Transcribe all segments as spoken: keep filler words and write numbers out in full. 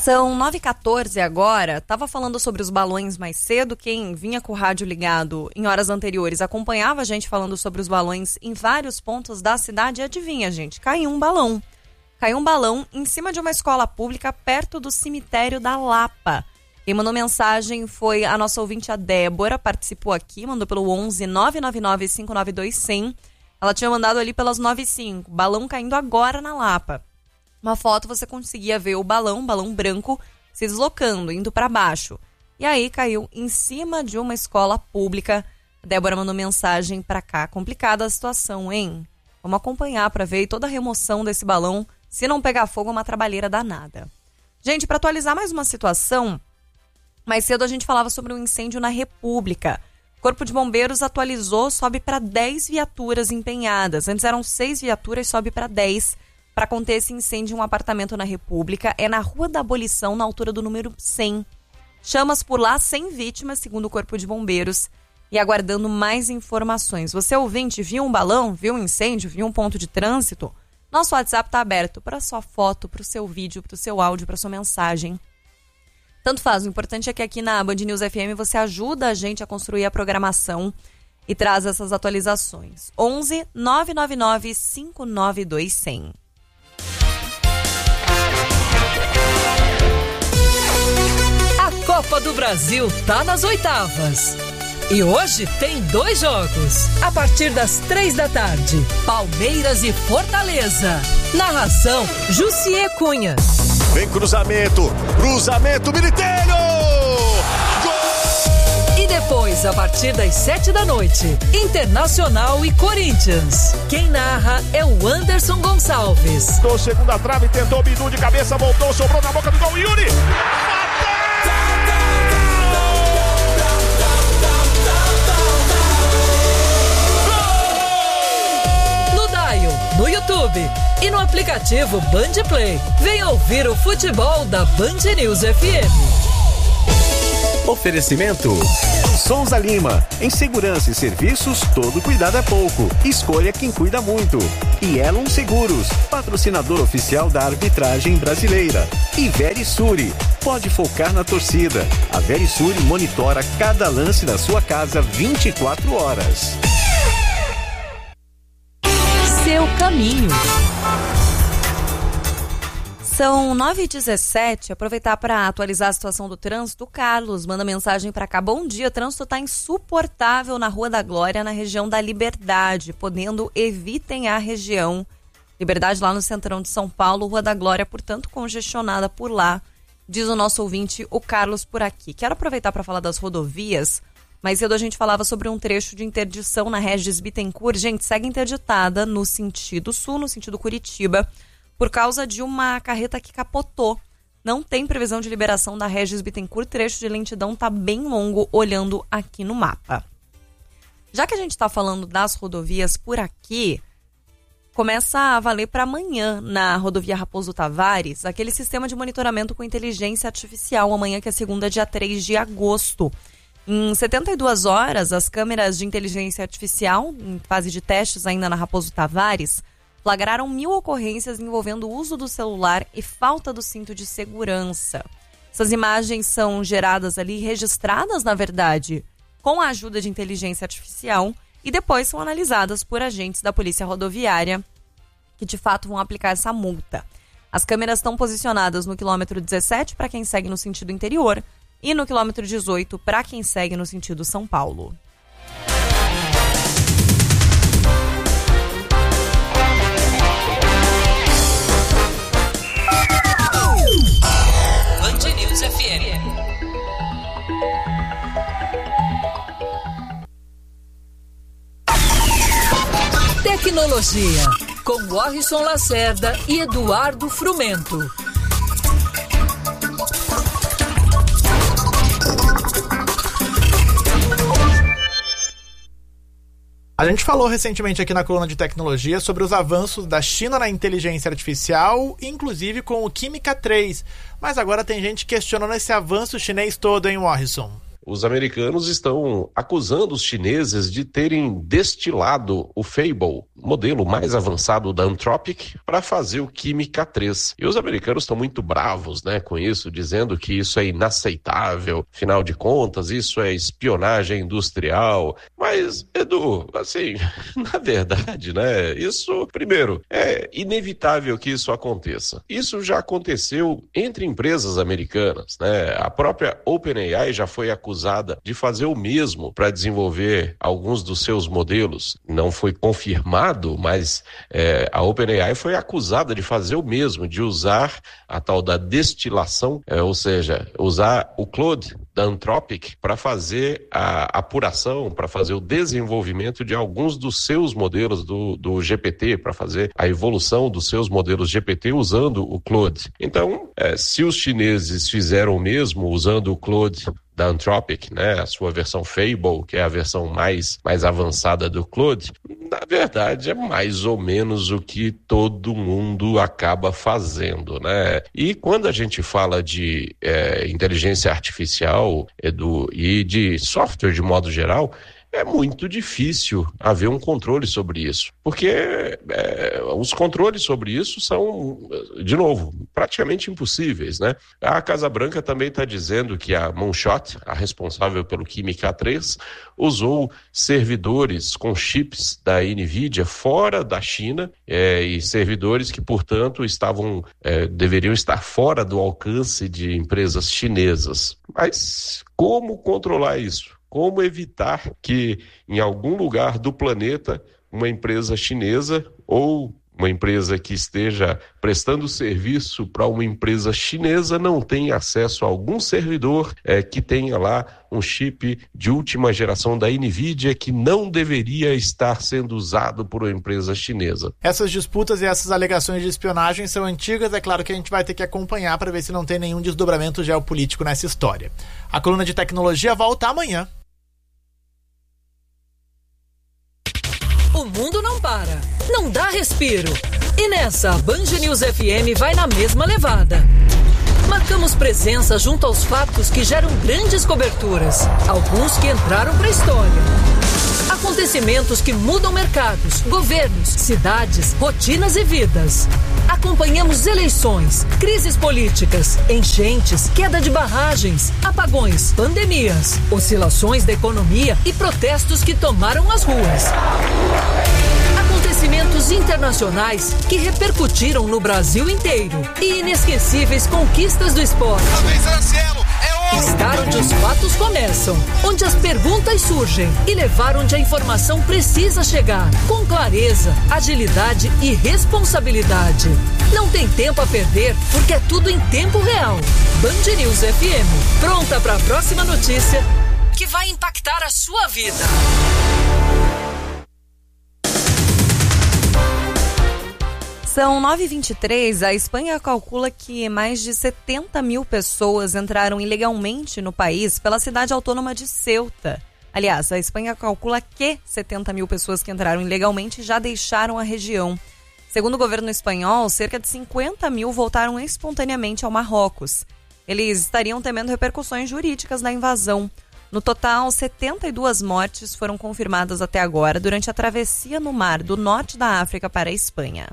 São nove e quatorze agora. Tava falando sobre os balões mais cedo. Quem vinha com o rádio ligado em horas anteriores acompanhava a gente falando sobre os balões em vários pontos da cidade. E adivinha, gente, caiu um balão. Caiu um balão em cima de uma escola pública perto do cemitério da Lapa. Quem mandou mensagem foi a nossa ouvinte, a Débora, participou aqui, mandou pelo onze nove nove nove cinco nove dois zero zero. Ela tinha mandado ali pelas nove e cinco. Balão caindo agora na Lapa. Uma foto você conseguia ver o balão, balão branco, se deslocando, indo para baixo. E aí caiu em cima de uma escola pública. A Débora mandou mensagem para cá. Complicada a situação, hein? Vamos acompanhar para ver toda a remoção desse balão. Se não pegar fogo, é uma trabalheira danada. Gente, para atualizar mais uma situação, mais cedo a gente falava sobre um incêndio na República. O Corpo de Bombeiros atualizou, sobe para dez viaturas empenhadas. Antes eram seis viaturas, sobe para dez. Para conter esse incêndio em um apartamento na República, é na Rua da Abolição, na altura do número cem. Chamas por lá, sem vítimas, segundo o Corpo de Bombeiros, e aguardando mais informações. Você, ouvinte, viu um balão, viu um incêndio, viu um ponto de trânsito? Nosso WhatsApp está aberto para sua foto, para o seu vídeo, para o seu áudio, para sua mensagem. Tanto faz, o importante é que aqui na Band News F M você ajuda a gente a construir a programação e traz essas atualizações. onze nove nove nove cinco nove dois zero zero. Copa do Brasil tá nas oitavas. E hoje tem dois jogos. A partir das três da tarde, Palmeiras e Fortaleza. Narração, Jussiê Cunha. Vem cruzamento, cruzamento, Militeiro! Gol! E depois, a partir das sete da noite, Internacional e Corinthians. Quem narra é o Anderson Gonçalves. Tô segunda trave, tentou o Bidu de cabeça, voltou, sobrou na boca do gol, Yuri! No YouTube e no aplicativo Band Play. Venha ouvir o futebol da Band News F M. Oferecimento Souza Lima. Em segurança e serviços, todo cuidado é pouco. Escolha quem cuida muito. E Elon Seguros, patrocinador oficial da arbitragem brasileira. E Verisuri, pode focar na torcida. A Verisuri monitora cada lance da sua casa vinte e quatro horas. Seu caminho. São nove e dezessete, aproveitar para atualizar a situação do trânsito. O Carlos manda mensagem para cá. Bom dia, o trânsito está insuportável na Rua da Glória, na região da Liberdade. Podendo, evitem a região. Liberdade lá no centrão de São Paulo, Rua da Glória, portanto, congestionada por lá. Diz o nosso ouvinte, o Carlos, por aqui. Quero aproveitar para falar das rodovias. Mais cedo a gente falava sobre um trecho de interdição na Regis Bittencourt. Gente, segue interditada no sentido sul, no sentido Curitiba, por causa de uma carreta que capotou. Não tem previsão de liberação da Regis Bittencourt. Trecho de lentidão tá bem longo, olhando aqui no mapa. Já que a gente está falando das rodovias por aqui, começa a valer para amanhã na rodovia Raposo Tavares, aquele sistema de monitoramento com inteligência artificial, amanhã que é segunda, dia três de agosto. Em setenta e duas horas, as câmeras de inteligência artificial, em fase de testes ainda na Raposo Tavares, flagraram mil ocorrências envolvendo o uso do celular e falta do cinto de segurança. Essas imagens são geradas ali, registradas, na verdade, com a ajuda de inteligência artificial e depois são analisadas por agentes da Polícia Rodoviária, que de fato vão aplicar essa multa. As câmeras estão posicionadas no quilômetro dezessete para quem segue no sentido interior, e no quilômetro dezoito, para quem segue no sentido São Paulo. Band News F M. Tecnologia, com Warrison Lacerda e Eduardo Frumento. A gente falou recentemente aqui na coluna de tecnologia sobre os avanços da China na inteligência artificial, inclusive com o Química três. Mas agora tem gente questionando esse avanço chinês todo, hein, Warrison? os americanos estão acusando os chineses de terem destilado o Fable, modelo mais avançado da Anthropic, para fazer o Kimi K três. E os americanos estão muito bravos, né, com isso, dizendo que isso é inaceitável, afinal de contas, isso é espionagem industrial. Mas, Edu, assim, na verdade, né, isso, primeiro, é inevitável que isso aconteça. Isso já aconteceu entre empresas americanas, né? A própria OpenAI já foi acusada de fazer o mesmo para desenvolver alguns dos seus modelos. Não foi confirmado, mas é, a OpenAI foi acusada de fazer o mesmo, de usar a tal da destilação, é, ou seja, usar o Claude da Anthropic para fazer a apuração, para fazer o desenvolvimento de alguns dos seus modelos do, do G P T, para fazer a evolução dos seus modelos G P T usando o Claude. Então, é, se os chineses fizeram o mesmo usando o Claude da Anthropic, né, a sua versão Fable, que é a versão mais, mais avançada do Claude, na verdade é mais ou menos o que todo mundo acaba fazendo, né? E quando a gente fala de é, inteligência artificial, Edu, e de software de modo geral, é muito difícil haver um controle sobre isso, porque é, os controles sobre isso são, de novo, praticamente impossíveis, né? A Casa Branca também está dizendo que a Moonshot, a responsável pelo Kimi K três, usou servidores com chips da NVIDIA fora da China é, e servidores que, portanto, estavam, é, deveriam estar fora do alcance de empresas chinesas. Mas como controlar isso? Como evitar que em algum lugar do planeta uma empresa chinesa ou uma empresa que esteja prestando serviço para uma empresa chinesa não tenha acesso a algum servidor é, que tenha lá um chip de última geração da NVIDIA que não deveria estar sendo usado por uma empresa chinesa. Essas disputas e essas alegações de espionagem são antigas, é claro que a gente vai ter que acompanhar para ver se não tem nenhum desdobramento geopolítico nessa história. A coluna de tecnologia volta amanhã. O mundo não para, não dá respiro. E nessa, a Band News F M vai na mesma levada. Marcamos presença junto aos fatos que geram grandes coberturas, alguns que entraram para a história. Acontecimentos que mudam mercados, governos, cidades, rotinas e vidas. Acompanhamos eleições, crises políticas, enchentes, queda de barragens, apagões, pandemias, oscilações da economia e protestos que tomaram as ruas. Acontecimentos internacionais que repercutiram no Brasil inteiro e inesquecíveis conquistas do esporte. Estar onde os fatos começam, onde as perguntas surgem e levar onde a informação precisa chegar, com clareza, agilidade e responsabilidade. Não tem tempo a perder, porque é tudo em tempo real. Band News F M, pronta para a próxima notícia que vai impactar a sua vida. São nove e vinte e três, a Espanha calcula que mais de setenta mil pessoas entraram ilegalmente no país pela cidade autônoma de Ceuta. Aliás, a Espanha calcula que setenta mil pessoas que entraram ilegalmente já deixaram a região. Segundo o governo espanhol, cerca de cinquenta mil voltaram espontaneamente ao Marrocos. Eles estariam temendo repercussões jurídicas da invasão. No total, setenta e duas mortes foram confirmadas até agora durante a travessia no mar do norte da África para a Espanha.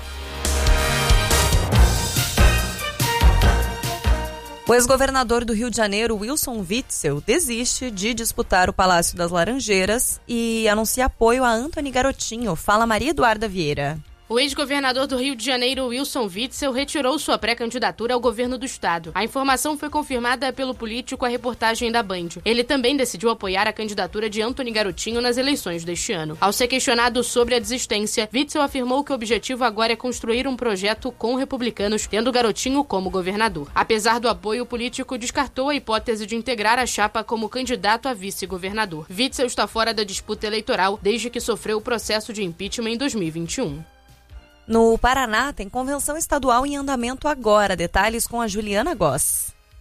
O ex-governador do Rio de Janeiro, Wilson Witzel, desiste de disputar o Palácio das Laranjeiras e anuncia apoio a Antony Garotinho. Fala Maria Eduarda Vieira. O ex-governador do Rio de Janeiro, Wilson Witzel, retirou sua pré-candidatura ao governo do estado. A informação foi confirmada pelo político à reportagem da Band. Ele também decidiu apoiar a candidatura de Antony Garotinho nas eleições deste ano. Ao ser questionado sobre a desistência, Witzel afirmou que o objetivo agora é construir um projeto com republicanos, tendo Garotinho como governador. Apesar do apoio, o político descartou a hipótese de integrar a chapa como candidato a vice-governador. Witzel está fora da disputa eleitoral desde que sofreu o processo de impeachment em dois mil e vinte e um. No Paraná, tem convenção estadual em andamento agora. Detalhes com a Juliana Goss.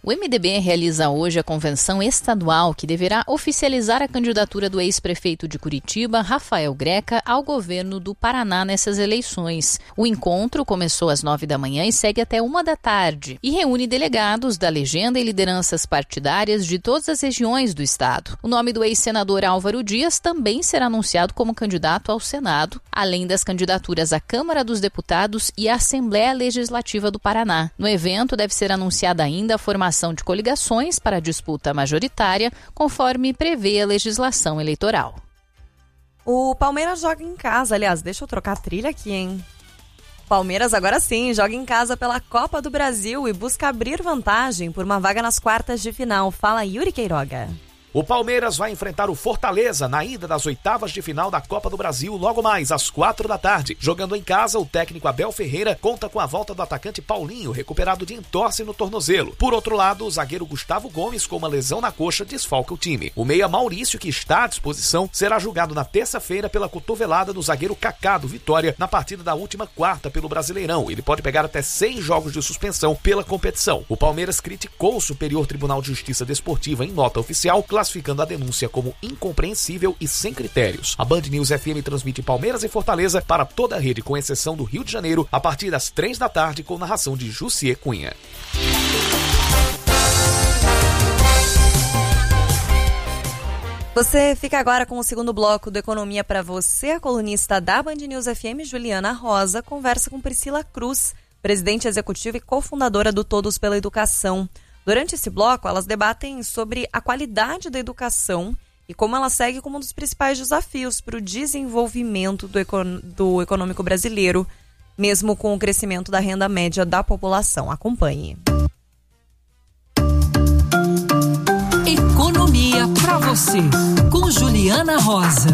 O M D B realiza hoje a convenção estadual que deverá oficializar a candidatura do ex-prefeito de Curitiba, Rafael Greca, ao governo do Paraná nessas eleições. O encontro começou às nove da manhã e segue até uma da tarde e reúne delegados da legenda e lideranças partidárias de todas as regiões do estado. O nome do ex-senador Álvaro Dias também será anunciado como candidato ao Senado, além das candidaturas à Câmara dos Deputados e à Assembleia Legislativa do Paraná. No evento deve ser anunciada ainda a formação de coligações para a disputa majoritária, conforme prevê a legislação eleitoral. O Palmeiras joga em casa, aliás, deixa eu trocar a trilha aqui, hein? Palmeiras agora sim, joga em casa pela Copa do Brasil e busca abrir vantagem por uma vaga nas quartas de final. Fala, Yuri Queiroga. O Palmeiras vai enfrentar o Fortaleza na ida das oitavas de final da Copa do Brasil logo mais às quatro da tarde. Jogando em casa, o técnico Abel Ferreira conta com a volta do atacante Paulinho, recuperado de entorse no tornozelo. Por outro lado, o zagueiro Gustavo Gomes, com uma lesão na coxa, desfalca o time. O meia Maurício, que está à disposição, será julgado na terça-feira pela cotovelada do zagueiro Kaká do Vitória na partida da última quarta pelo Brasileirão. Ele pode pegar até seis jogos de suspensão pela competição. O Palmeiras criticou o Superior Tribunal de Justiça Desportiva em nota oficial, classificando a denúncia como incompreensível e sem critérios. A Band News F M transmite Palmeiras e Fortaleza para toda a rede, com exceção do Rio de Janeiro, a partir das três da tarde, com narração de Jussier Cunha. Você fica agora com o segundo bloco do Economia para você. A colunista da Band News F M, Juliana Rosa, conversa com Priscila Cruz, presidente executiva e cofundadora do Todos pela Educação. Durante esse bloco, elas debatem sobre a qualidade da educação e como ela segue como um dos principais desafios para o desenvolvimento do, econ- do econômico brasileiro, mesmo com o crescimento da renda média da população. Acompanhe. Economia para você, com Juliana Rosa.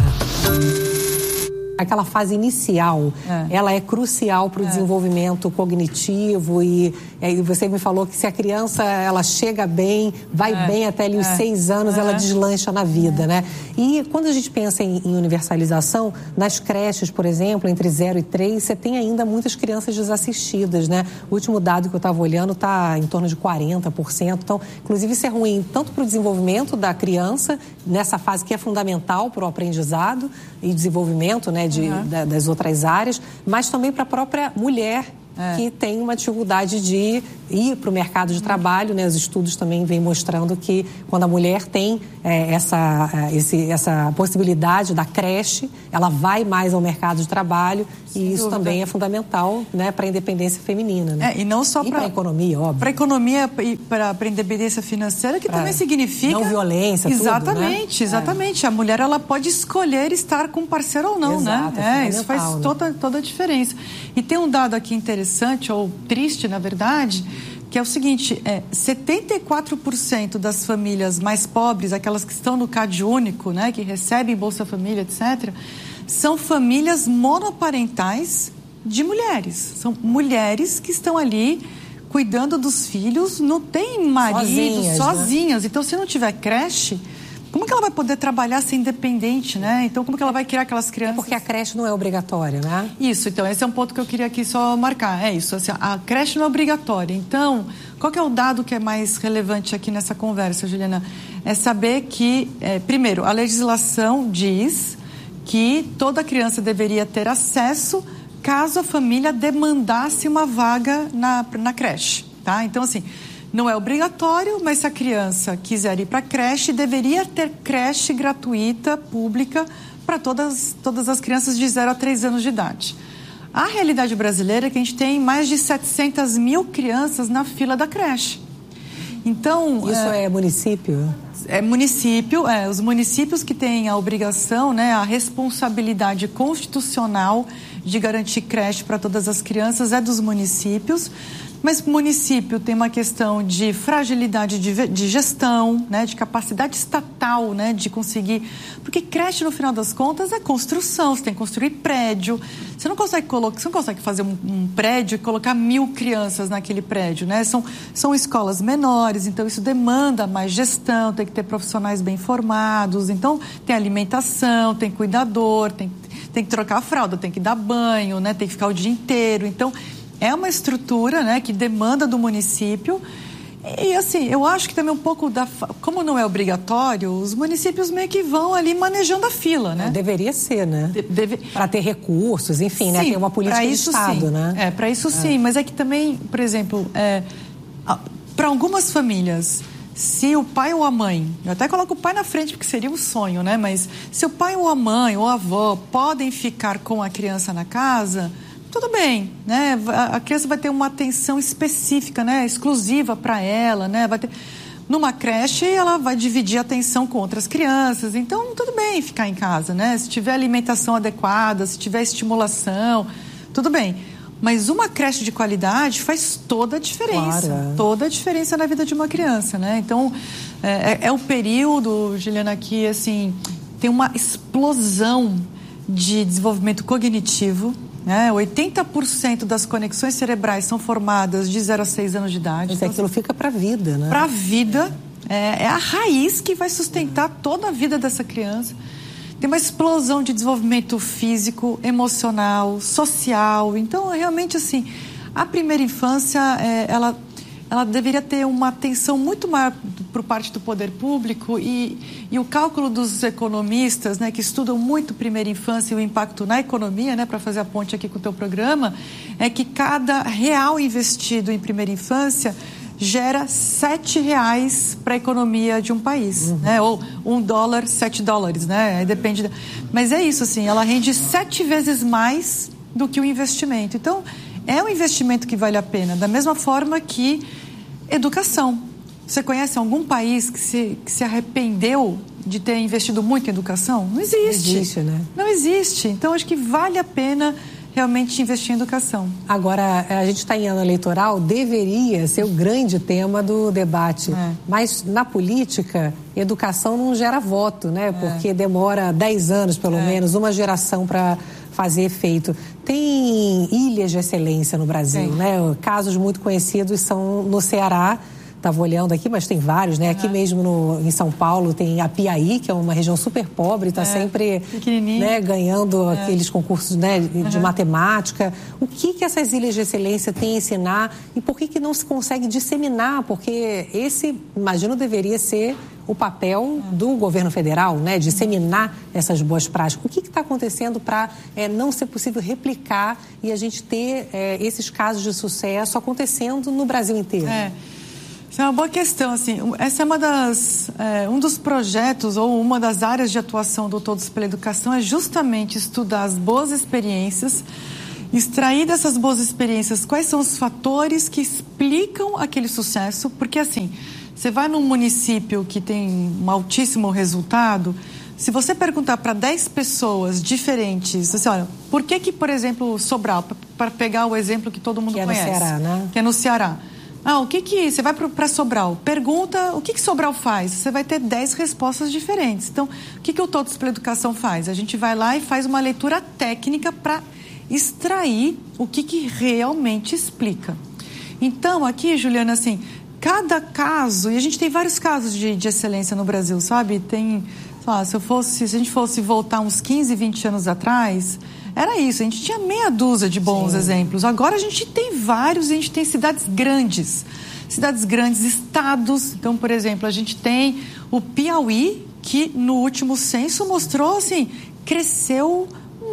Aquela fase inicial, é. ela é crucial para o é. desenvolvimento cognitivo e, e você me falou que se a criança ela chega bem, vai é. bem até ali os é. seis anos, é. ela deslancha na vida, é. né? E quando a gente pensa em, em universalização, nas creches, por exemplo, entre zero e três, você tem ainda muitas crianças desassistidas, né? O último dado que eu estava olhando está em torno de quarenta por cento. Então, inclusive, isso é ruim tanto para o desenvolvimento da criança, nessa fase que é fundamental para o aprendizado e desenvolvimento, né? De, uhum. da, das outras áreas, mas também para a própria mulher é. que tem uma dificuldade de ir para o mercado de trabalho, né? Os estudos também vêm mostrando que quando a mulher tem é, essa, esse, essa possibilidade da creche, ela vai mais ao mercado de trabalho. Sem e isso dúvida. Também é fundamental, né, para a independência feminina. Né? É, e não só para a economia, óbvio. Para a economia e para a independência financeira, que pra também significa... Não violência, exatamente, tudo, né? Exatamente. É. A mulher ela pode escolher estar com parceiro ou não, Exato, né? É, isso faz né? toda, toda a diferença. E tem um dado aqui interessante, ou triste, na verdade, que é o seguinte, é, setenta e quatro por cento das famílias mais pobres, aquelas que estão no Cade Único, né, que recebem Bolsa Família, etcétera, são famílias monoparentais de mulheres. São mulheres que estão ali cuidando dos filhos, não tem marido, sozinhas. sozinhas. Né? Então, se não tiver creche, como que ela vai poder trabalhar ser independente, né? Então, como que ela vai criar aquelas crianças? É porque a creche não é obrigatória, né? Isso, então, esse é um ponto que eu queria aqui só marcar. É isso, assim, a creche não é obrigatória. Então, qual que é o dado que é mais relevante aqui nessa conversa, Juliana? É saber que, é, primeiro, a legislação diz que toda criança deveria ter acesso caso a família demandasse uma vaga na, na creche, tá? Então, assim, não é obrigatório, mas se a criança quiser ir para a creche, deveria ter creche gratuita, pública, para todas, todas as crianças de zero a três anos de idade. A realidade brasileira é que a gente tem mais de setecentas mil crianças na fila da creche. Então... Isso é, é município? É município, é, os municípios que têm a obrigação, né, a responsabilidade constitucional de garantir creche para todas as crianças é dos municípios. Mas o município tem uma questão de fragilidade de, de gestão, né, de capacidade estatal, né, de conseguir... Porque creche, no final das contas, é construção, você tem que construir prédio. Você não consegue, colocar, você não consegue fazer um, um prédio e colocar mil crianças naquele prédio, né? São, são escolas menores, então isso demanda mais gestão, tem que ter profissionais bem formados. Então, tem alimentação, tem cuidador, tem, tem que trocar a fralda, tem que dar banho, né, tem que ficar o dia inteiro. Então... É uma estrutura, né, que demanda do município E assim, eu acho que também um pouco da... Como não é obrigatório, os municípios meio que vão ali manejando a fila, né? Deveria ser, né? De, deve... Para ter recursos, enfim, sim, né? Tem uma política de Estado, sim. né? É, para isso é. sim, mas é que também, por exemplo, é, para algumas famílias, se o pai ou a mãe, eu até coloco o pai na frente porque seria um sonho, né? Mas se o pai ou a mãe ou a avó podem ficar com a criança na casa... Tudo bem, né? A criança vai ter uma atenção específica, né? Exclusiva para ela, né? Vai ter... Numa creche, ela vai dividir a atenção com outras crianças. Então, tudo bem ficar em casa, né? Se tiver alimentação adequada, se tiver estimulação, tudo bem. Mas uma creche de qualidade faz toda a diferença. Claro. Toda a diferença na vida de uma criança, né? Então, é, é o período, Juliana, que, assim, tem uma explosão de desenvolvimento cognitivo. É, oitenta por cento das conexões cerebrais são formadas de zero a seis anos de idade. Mas então, aquilo fica para a vida, né? Para a vida. É, é a raiz que vai sustentar toda a vida dessa criança. Tem uma explosão de desenvolvimento físico, emocional, social. Então, realmente, assim, a primeira infância, é, ela, ela deveria ter uma atenção muito maior por parte do poder público e, e o cálculo dos economistas, né, que estudam muito primeira infância e o impacto na economia, né, para fazer a ponte aqui com o teu programa, é que cada real investido em primeira infância gera sete reais para a economia de um país, uhum. né, ou um dólar, sete dólares, né, depende. Da... Mas é isso, assim, ela rende sete vezes mais do que o investimento. Então, é um investimento que vale a pena, da mesma forma que educação. Você conhece algum país que se, que se arrependeu de ter investido muito em educação? Não existe. Não existe, né? Não existe. Então, acho que vale a pena realmente investir em educação. Agora, a gente está em ano eleitoral, deveria ser o grande tema do debate. É. Mas, na política, educação não gera voto, né? Porque é. demora dez anos, pelo é. menos, uma geração para fazer efeito. Tem ilhas de excelência no Brasil, Sim. né? Casos muito conhecidos são no Ceará. Estava olhando aqui, mas tem vários, né? Uhum. Aqui mesmo no, em São Paulo tem a Piaí, que é uma região super pobre, está é, sempre né, ganhando é. aqueles concursos né, de uhum. matemática. O que, que essas ilhas de excelência têm a ensinar e por que, que não se consegue disseminar? Porque esse, imagino, deveria ser o papel do governo federal, né? Disseminar essas boas práticas. O que está acontecendo para é, não ser possível replicar e a gente ter é, esses casos de sucesso acontecendo no Brasil inteiro? É. Isso é uma boa questão, assim, essa é uma das, é, um dos projetos ou uma das áreas de atuação do Todos pela Educação é justamente estudar as boas experiências, extrair dessas boas experiências quais são os fatores que explicam aquele sucesso, porque assim, você vai num município que tem um altíssimo resultado, se você perguntar para dez pessoas diferentes, assim, olha, por que que, por exemplo, Sobral, para pegar o exemplo que todo mundo que conhece, é no Ceará, né? Que é no Ceará. Ah, o que que... Você vai para Sobral, pergunta o que que Sobral faz. Você vai ter dez respostas diferentes. Então, o que que o Todos pela Educação faz? A gente vai lá e faz uma leitura técnica para extrair o que que realmente explica. Então, aqui, Juliana, assim, cada caso... E a gente tem vários casos de, de excelência no Brasil, sabe? Tem... Sei lá, se, eu fosse, se a gente fosse voltar uns quinze, vinte anos atrás... Era isso, a gente tinha meia dúzia de bons Sim. exemplos. Agora a gente tem vários, a gente tem cidades grandes. Cidades grandes, estados. Então, por exemplo, a gente tem o Piauí, que no último censo mostrou, assim, cresceu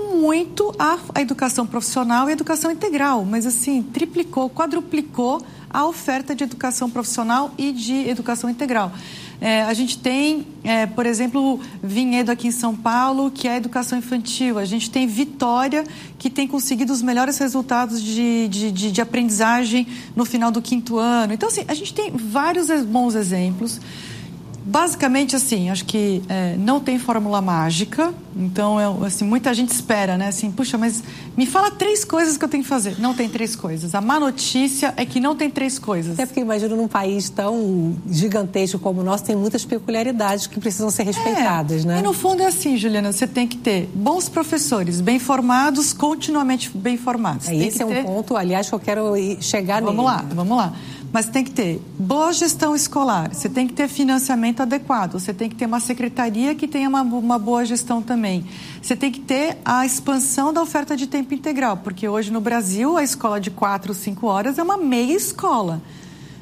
muito a, a educação profissional e a educação integral. Mas, assim, triplicou, quadruplicou a oferta de educação profissional e de educação integral. É, a gente tem, é, por exemplo, Vinhedo aqui em São Paulo, que é a educação infantil. A gente tem Vitória, que tem conseguido os melhores resultados de, de, de, de aprendizagem no final do quinto ano. Então, assim, a gente tem vários bons exemplos. Basicamente, assim, acho que é, não tem fórmula mágica. Então, é, assim, muita gente espera, né? Assim, puxa, mas me fala três coisas que eu tenho que fazer. Não tem três coisas. A má notícia é que não tem três coisas. Até porque, imagino, num país tão gigantesco como o nosso, tem muitas peculiaridades que precisam ser respeitadas, é, né? E, no fundo, é assim, Juliana, você tem que ter bons professores, bem formados, continuamente bem formados. É, esse é ter... um ponto, aliás, que eu quero chegar vamos nele. Vamos lá, vamos lá. Mas tem que ter boa gestão escolar, você tem que ter financiamento adequado, você tem que ter uma secretaria que tenha uma, uma boa gestão também. Você tem que ter a expansão da oferta de tempo integral, porque hoje no Brasil a escola de quatro, cinco horas é uma meia escola.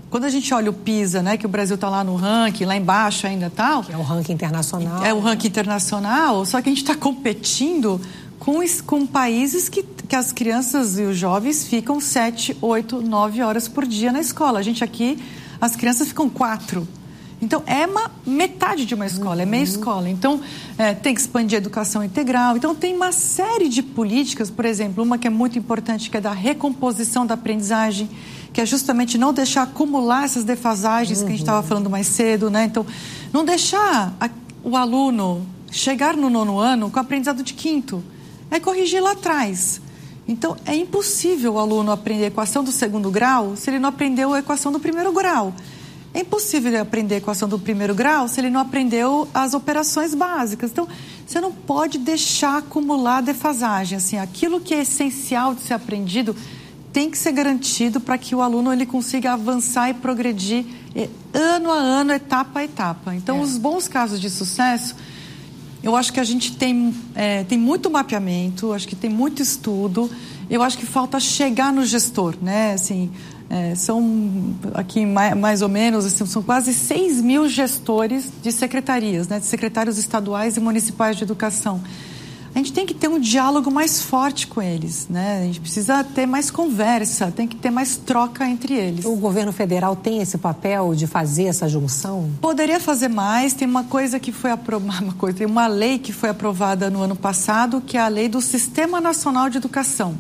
quando a gente olha o PISA, né, que o Brasil está lá no ranking, lá embaixo ainda tal... É o ranking internacional. É o ranking internacional, só que a gente está competindo com, com países que, que as crianças e os jovens ficam sete, oito, nove horas por dia na escola. A gente aqui, as crianças ficam quatro. Então, é uma metade de uma escola, uhum. é meia escola. Então, é, tem que expandir a educação integral. Então, tem uma série de políticas, por exemplo, uma que é muito importante, que é da recomposição da aprendizagem, que é justamente não deixar acumular essas defasagens uhum. que a gente estava falando mais cedo, né? Então, não deixar a, o aluno chegar no nono ano com aprendizado de quinto. É corrigir lá atrás. Então, é impossível o aluno aprender a equação do segundo grau se ele não aprendeu a equação do primeiro grau. É impossível ele aprender a equação do primeiro grau se ele não aprendeu as operações básicas. Então, você não pode deixar acumular defasagem. Assim, aquilo que é essencial de ser aprendido tem que ser garantido para que o aluno ele consiga avançar e progredir ano a ano, etapa a etapa. Então, é. os bons casos de sucesso, eu acho que a gente tem, é, tem muito mapeamento, acho que tem muito estudo. Eu acho que falta chegar no gestor, né? Assim... É, são aqui mais, mais ou menos, assim, são quase seis mil gestores de secretarias, né, de secretários estaduais e municipais de educação. A gente tem que ter um diálogo mais forte com eles, né? A gente precisa ter mais conversa, tem que ter mais troca entre eles. O governo federal tem esse papel de fazer essa junção? Poderia fazer mais. Tem uma coisa que foi aprovada, uma coisa, tem uma lei que foi aprovada no ano passado, que é a lei do Sistema Nacional de Educação.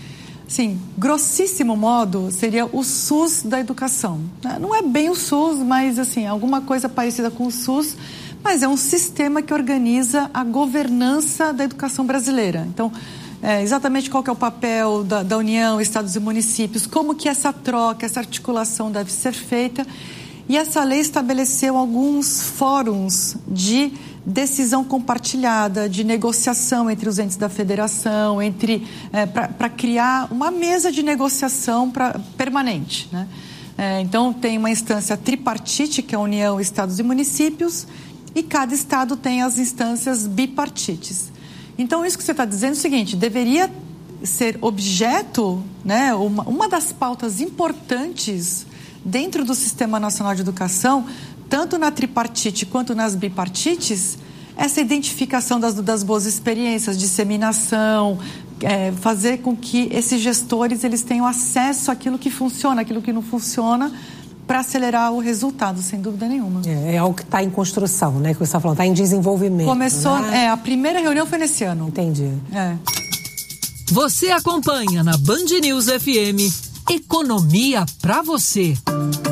Sim, grossíssimo modo, seria o SUS da educação. Não é bem o SUS, mas assim, alguma coisa parecida com o SUS, mas é um sistema que organiza a governança da educação brasileira. Então, é, exatamente qual que é o papel da, da União, estados e municípios, como que essa troca, essa articulação deve ser feita. E essa lei estabeleceu alguns fóruns de decisão compartilhada, de negociação entre os entes da federação, entre é, para criar uma mesa de negociação pra, permanente, né? É, então, tem uma instância tripartite, que é a União, Estados e Municípios, e cada estado tem as instâncias bipartites. Então, isso que você está dizendo é o seguinte, deveria ser objeto, né, uma, uma das pautas importantes dentro do Sistema Nacional de Educação, tanto na tripartite quanto nas bipartites, essa identificação das, das boas experiências, disseminação, é, fazer com que esses gestores eles tenham acesso àquilo que funciona, àquilo que não funciona, para acelerar o resultado, sem dúvida nenhuma. É, é algo que está em construção, né? Que você está falando, está em desenvolvimento. Começou, né? é, a primeira reunião foi nesse ano. Entendi. É. Você acompanha na Band News F M Economia para você.